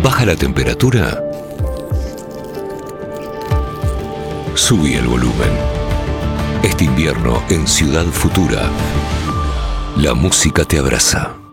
¿Baja la temperatura? Subí el volumen. Este invierno en Ciudad Futura, la música te abraza.